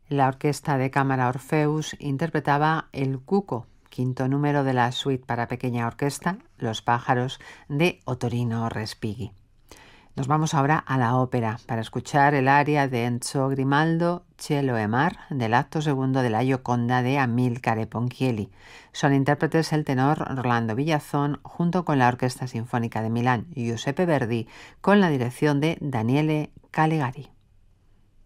La Orquesta de Cámara Orfeus interpretaba El Cuco, quinto número de la suite para pequeña orquesta, Los pájaros, de Ottorino Respighi. Nos vamos ahora a la ópera para escuchar el aria de Enzo Grimaldo, Cielo e Mar, del acto segundo de la Gioconda de Amilcare Ponchielli. Son intérpretes el tenor Rolando Villazón junto con la Orquesta Sinfónica de Milán, Giuseppe Verdi, con la dirección de Daniele Calegari.